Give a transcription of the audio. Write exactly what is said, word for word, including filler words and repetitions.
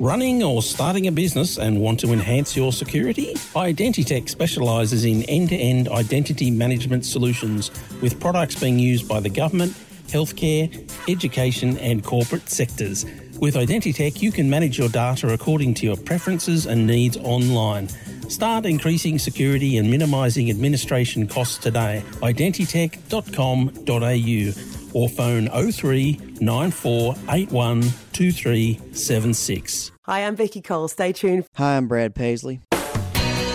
Running or starting a business and want to enhance your security? Identitech specialises in end-to-end identity management solutions with products being used by the government, healthcare, education and corporate sectors. With Identitech, you can manage your data according to your preferences and needs online. Start increasing security and minimising administration costs today. identitech dot com dot a u or phone oh three nine four eight one two three seven six. Hi, I'm Vicky Cole. Stay tuned. Hi, I'm Brad Paisley.